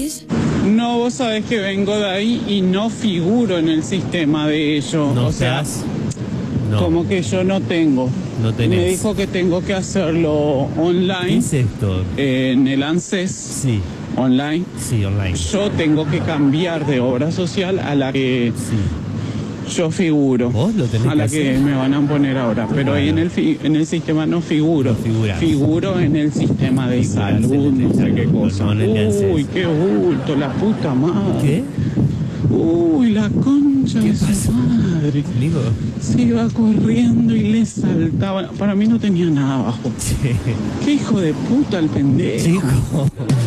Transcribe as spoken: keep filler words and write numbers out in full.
país? No, vos sabés que vengo de ahí y no figuro en el sistema de ellos. ¿No o sea, estás? No. como que yo no tengo. No tenés. Me dijo que tengo que hacerlo online. ¿Qué es esto? eh, en el ANSES. Sí, Online. sí, online. Yo tengo que cambiar de obra social a la que Sí. yo figuro. ¿Vos lo tenés a la que que hacer? me van a poner ahora. Pero ahí en el, fi- en el sistema no figuro. No figurás. Figuro en el sistema de Figurás en salud, el de no sé qué salud, cosa. no en el de ANSES. Uy, qué bulto, la puta madre. ¿Qué? Uy, la concha de su madre. Digo. Se iba corriendo y le saltaba. Para mí no tenía nada abajo. Sí. Qué hijo de puta el pendejo. Chico.